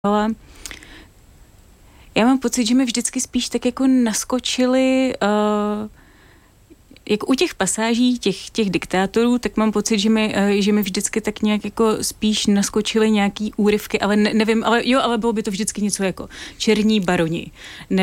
Já mám pocit, že mi vždycky spíš tak jako naskočili, jako u těch pasáží těch diktátorů, tak mám pocit, že mi vždycky tak nějak jako spíš naskočily nějaký úryvky, ale nevím, ale bylo by to vždycky něco jako Černí baroni,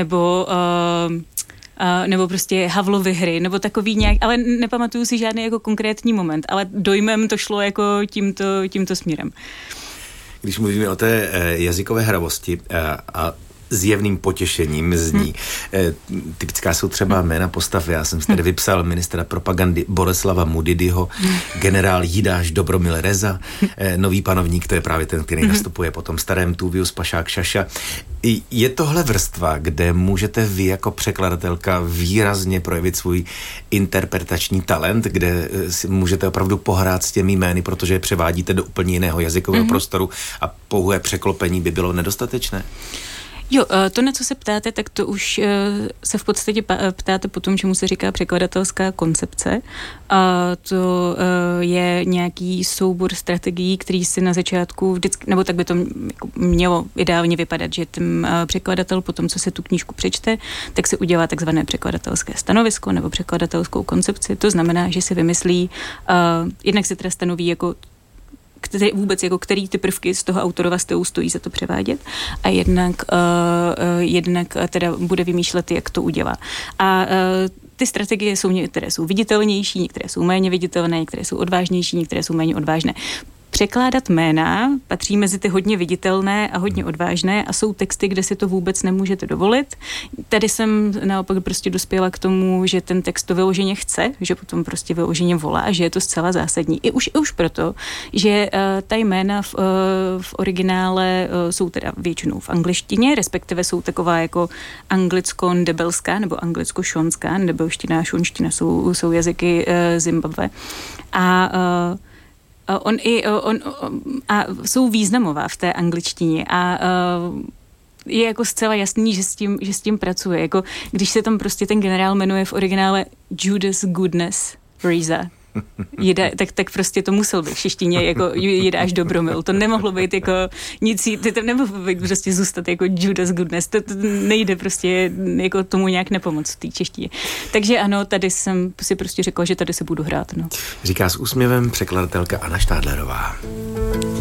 nebo prostě Havlovy hry, nebo takový nějak, ale nepamatuju si žádný jako konkrétní moment, ale dojmem to šlo jako tímto směrem. Když mluvíme o té jazykové hravosti a zjevným potěšením zní. Typická jsou třeba jména postav. Já jsem si tady vypsal ministra propagandy Boleslava Mudidyho, generál Jidáš Dobromil Reza, nový panovník, to je právě ten, který nastupuje po tom starém Tuvius Pašák Šaša. Je tohle vrstva, kde můžete vy jako překladatelka výrazně projevit svůj interpretační talent, kde si můžete opravdu pohrát s těmi jmény, protože je převádíte do úplně jiného jazykového prostoru a pouhé překlopení by bylo nedostatečné? Jo, to, na co se ptáte, tak to už se v podstatě ptáte po tom, čemu se říká překladatelská koncepce. A to je nějaký soubor strategií, který si na začátku vždycky, nebo tak by to mělo ideálně vypadat, že ten překladatel po tom, co se tu knížku přečte, tak si udělá takzvané překladatelské stanovisko nebo překladatelskou koncepci. To znamená, že si vymyslí, jednak si teda stanoví jako který ty prvky z toho autorova stylu stojí za to převádět a jednak teda bude vymýšlet, jak to udělá. A ty strategie jsou některé jsou viditelnější, některé jsou méně viditelné, některé jsou odvážnější, některé jsou méně odvážné. Překládat jména patří mezi ty hodně viditelné a hodně odvážné a jsou texty, kde si to vůbec nemůžete dovolit. Tady jsem naopak prostě dospěla k tomu, že ten text to vyloženě chce, že potom prostě vyloženě volá, že je to zcela zásadní. I už proto, že ta jména v originále jsou teda většinou v angličtině, respektive jsou taková jako anglicko-ndebelská nebo anglicko-šonská, ndebelština a šonština jsou jazyky Zimbabwe. A jsou významová v té angličtině a je jako zcela jasný, že s tím pracuje. Jako, když se tam prostě ten generál jmenuje v originále Judas Goodness Reza, tak prostě to musel být v češtině jako Jidáš Dobromil. To nemohlo být jako nic, to nemohlo být prostě zůstat jako Judas Goodness. To nejde prostě jako tomu nějak nepomoct v té češtině. Takže ano, tady jsem si prostě řekla, že tady se budu hrát. No. Říká s úsměvem překladatelka Anna Štádlerová.